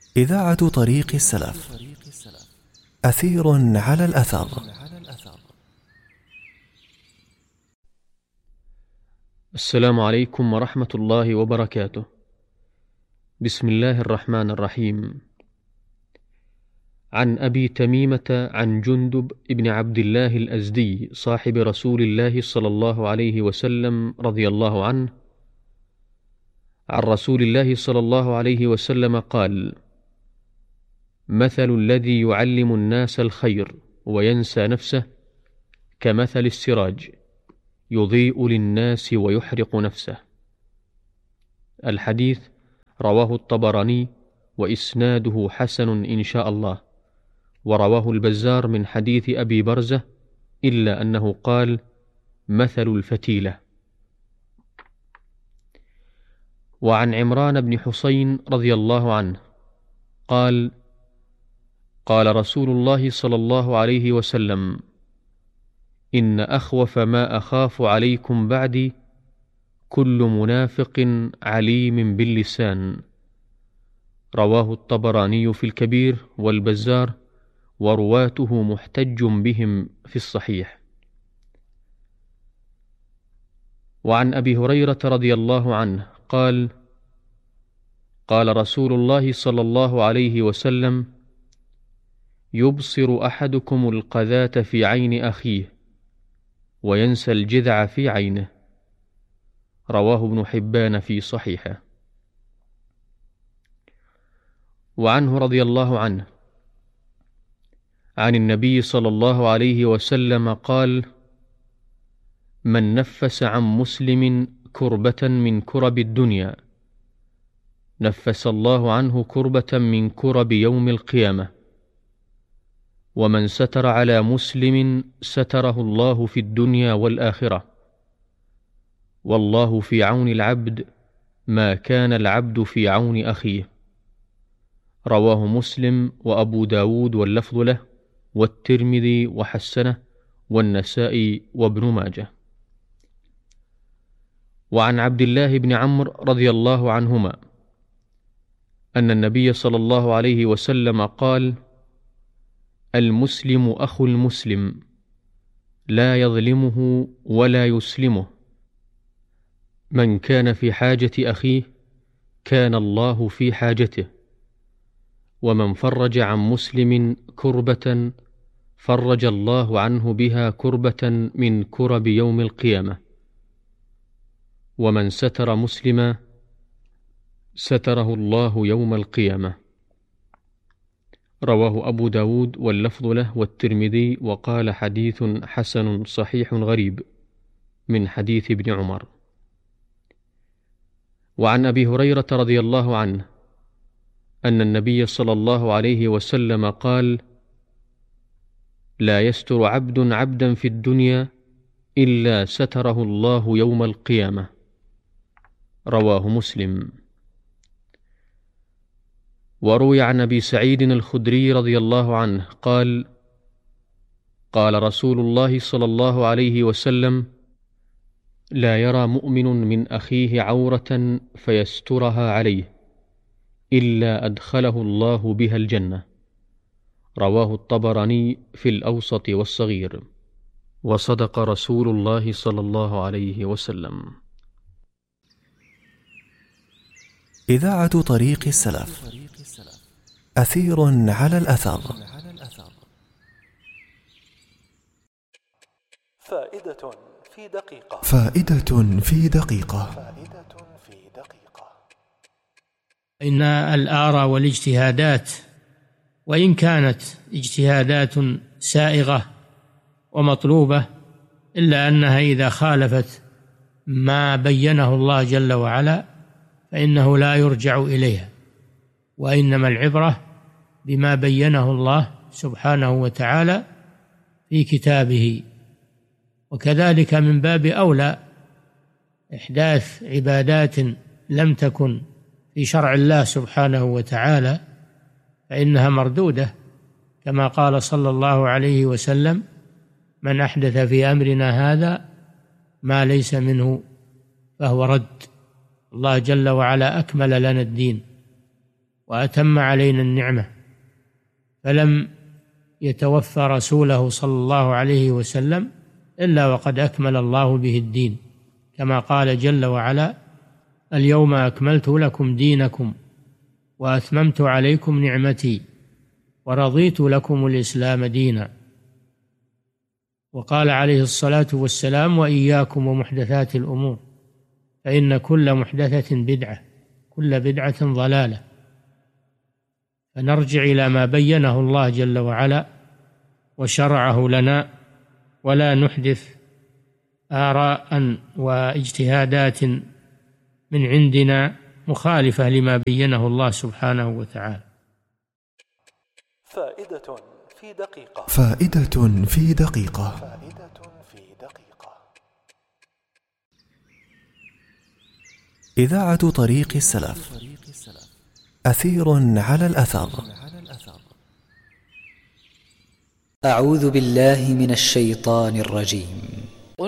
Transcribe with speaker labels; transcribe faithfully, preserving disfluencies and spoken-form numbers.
Speaker 1: إذاعة طريق السلف. أثير على الأثر.
Speaker 2: السلام عليكم ورحمة الله وبركاته. بسم الله الرحمن الرحيم. عن أبي تميمة عن جندب ابن عبد الله الأزدي صاحب رسول الله صلى الله عليه وسلم رضي الله عنه عن رسول الله صلى الله عليه وسلم قال: مثل الذي يعلم الناس الخير وينسى نفسه كمثل السراج يضيء للناس ويحرق نفسه. الحديث رواه الطبراني وإسناده حسن إن شاء الله، ورواه البزار من حديث أبي برزة إلا أنه قال: مثل الفتيلة. وعن عمران بن حسين رضي الله عنه قال: قال رسول الله صلى الله عليه وسلم: إن أخوف ما أخاف عليكم بعدي كل منافق عليم باللسان. رواه الطبراني في الكبير والبزار، ورواته محتج بهم في الصحيح. وعن أبي هريرة رضي الله عنه قال: قال رسول الله صلى الله عليه وسلم: يبصر أحدكم القذاة في عين أخيه وينسى الجذع في عينه. رواه ابن حبان في صحيحه. وعنه رضي الله عنه عن النبي صلى الله عليه وسلم قال: من نفس عن مسلم كربة من كرب الدنيا نفس الله عنه كربة من كرب يوم القيامة. ومن ستر على مسلم ستره الله في الدنيا والآخرة، والله في عون العبد ما كان العبد في عون أخيه. رواه مسلم وأبو داود واللفظ له، والترمذي وحسنه، والنسائي وابن ماجه. وعن عبد الله بن عمرو رضي الله عنهما أن النبي صلى الله عليه وسلم قال: المسلم أخو المسلم لا يظلمه ولا يسلمه، من كان في حاجة أخيه كان الله في حاجته، ومن فرج عن مسلم كربة فرج الله عنه بها كربة من كرب يوم القيامة، ومن ستر مسلما ستره الله يوم القيامة. رواه أبو داود واللفظ له والترمذي، وقال حديث حسن صحيح غريب من حديث ابن عمر. وعن أبي هريرة رضي الله عنه أن النبي صلى الله عليه وسلم قال: لا يستر عبد عبدا في الدنيا إلا ستره الله يوم القيامة. رواه مسلم. وروي عن أبي سعيد الخدري رضي الله عنه قال: قال رسول الله صلى الله عليه وسلم: لا يرى مؤمن من أخيه عورة فيسترها عليه إلا أدخله الله بها الجنة. رواه الطبراني في الأوسط والصغير. وصدق رسول الله صلى الله عليه وسلم.
Speaker 1: إذاعة طريق السلف. أثير على الأثر.
Speaker 3: فائدة في دقيقة.
Speaker 1: فائدة في دقيقة.
Speaker 3: فائدة في دقيقة.
Speaker 4: إن الآراء والاجتهادات وإن كانت اجتهادات سائغة ومطلوبة، إلا أنها إذا خالفت ما بينه الله جل وعلا فإنه لا يرجع إليها، وإنما العبرة بما بينه الله سبحانه وتعالى في كتابه. وكذلك من باب أولى إحداث عبادات لم تكن في شرع الله سبحانه وتعالى فإنها مردودة، كما قال صلى الله عليه وسلم: من أحدث في أمرنا هذا ما ليس منه فهو رد. الله جل وعلا أكمل لنا الدين وأتم علينا النعمة، فلم يتوفى رسوله صلى الله عليه وسلم إلا وقد أكمل الله به الدين، كما قال جل وعلا: اليوم أكملت لكم دينكم وأتممت عليكم نعمتي ورضيت لكم الإسلام دينا. وقال عليه الصلاة والسلام: وإياكم ومحدثات الأمور فإن كل محدثة بدعة كل بدعة ضلالة. فنرجع إلى ما بينه الله جل وعلا وشرعه لنا، ولا نحدث آراء واجتهادات من عندنا مخالفة لما بينه الله سبحانه وتعالى.
Speaker 3: فائدة في دقيقة.
Speaker 1: فائدة في دقيقة.
Speaker 3: فائدة في دقيقة.
Speaker 1: إذاعة طريق السلف، أثير على الأثر.
Speaker 5: أعوذ بالله من الشيطان الرجيم.